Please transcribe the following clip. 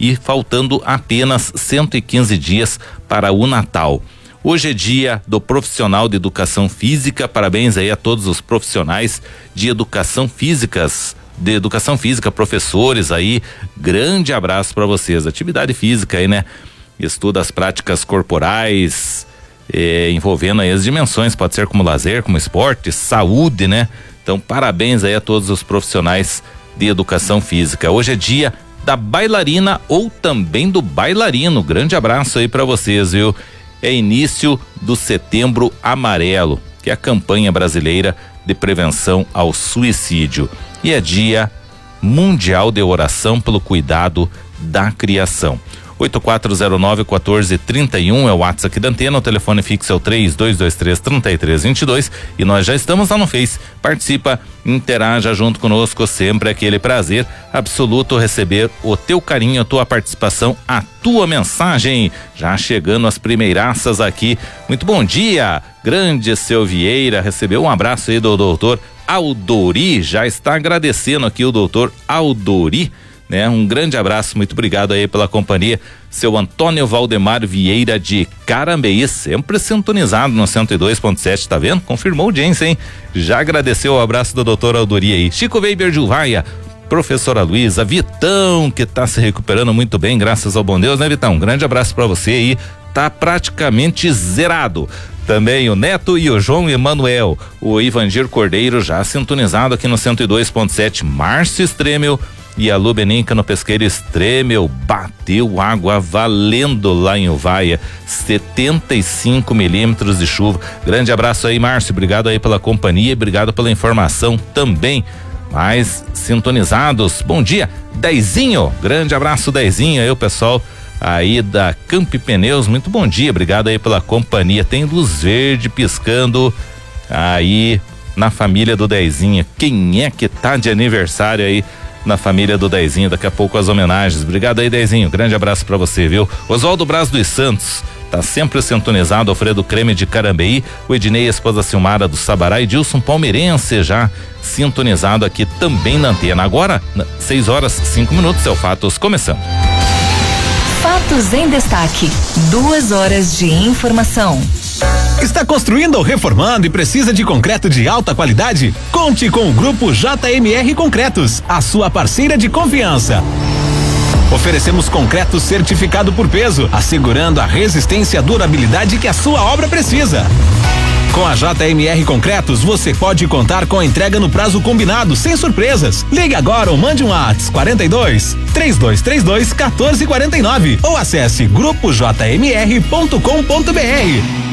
e faltando apenas 115 dias para o Natal. Hoje é dia do profissional de educação física, parabéns aí a todos os profissionais de educação física, professores aí, grande abraço para vocês. Atividade física aí, né? Estuda as práticas corporais, envolvendo aí as dimensões, pode ser como lazer, como esporte, saúde, né? Então parabéns aí a todos os profissionais de educação física. Hoje é dia da bailarina ou também do bailarino, grande abraço aí para vocês, viu? É início do Setembro Amarelo, que é a campanha brasileira de prevenção ao suicídio. E é dia mundial de oração pelo cuidado da criação. 8409-1431 é o WhatsApp aqui da Antena, o telefone fixo é o 3223-3322 e nós já estamos lá no Face. Participa, interaja junto conosco, sempre aquele prazer absoluto receber o teu carinho, a tua participação, a tua mensagem. Já chegando as primeiraças aqui. Muito bom dia, grande seu Vieira, recebeu um abraço aí do doutor Aldori, já está agradecendo aqui o doutor Aldori, né? Um grande abraço, muito obrigado aí pela companhia, seu Antônio Valdemar Vieira de Carambeí, sempre sintonizado no 102.7, tá vendo? Confirmou a audiência, hein? Já agradeceu o abraço do doutor Aldori aí. Chico Weber de Uvaia, professora Luísa, Vitão, que tá se recuperando muito bem, graças ao bom Deus, né, Vitão? Um grande abraço pra você aí, tá praticamente zerado. Também o Neto e o João Emanuel, o Ivandir Cordeiro já sintonizado aqui no 102.7, Márcio Stremel e a Lubeninca no Pesqueiro Stremel, bateu água valendo lá em Uvaia, 75 milímetros de chuva. Grande abraço aí, Márcio, obrigado aí pela companhia, obrigado pela informação também. Mais sintonizados, bom dia, Dezinho, grande abraço, Dezinho, aí o pessoal aí da Camp Pneus, muito bom dia, obrigado aí pela companhia. Tem luz verde piscando aí na família do Dezinho. Quem é que tá de aniversário aí na família do Dezinho? Daqui a pouco as homenagens. Obrigado aí, Dezinho, grande abraço pra você, viu? Oswaldo Braz dos Santos tá sempre sintonizado, Alfredo Creme de Carambeí, o Ednei, esposa Silmara do Sabará e Dilson Palmeirense já sintonizado aqui também na Antena. Agora, 6h05, é o Fatos começando. Fatos em destaque, 2 horas de informação. Está construindo ou reformando e precisa de concreto de alta qualidade? Conte com o Grupo JMR Concretos, a sua parceira de confiança. Oferecemos concreto certificado por peso, assegurando a resistência e a durabilidade que a sua obra precisa. Com a JMR Concretos, você pode contar com a entrega no prazo combinado, sem surpresas. Ligue agora ou mande um WhatsApp 42-3232-1449 ou acesse grupojmr.com.br.